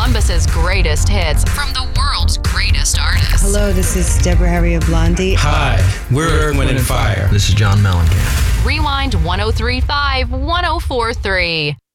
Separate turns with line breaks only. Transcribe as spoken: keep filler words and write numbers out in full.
Columbus's greatest hits from the world's greatest artists.
Hello, this is Deborah Harry of Blondie.
Hi, we're Earth, Wind, and Fire.
This is John Mellencamp.
Rewind one oh three point five, one oh four point three.